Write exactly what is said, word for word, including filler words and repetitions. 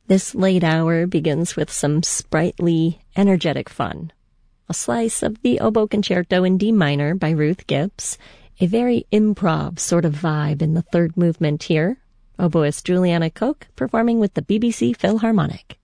This late hour begins with some sprightly, energetic fun. A slice of the Oboe Concerto in D minor by Ruth Gibbs, a very improv sort of vibe in the third movement here. Oboist Juliana Koch performing with the B B C Philharmonic.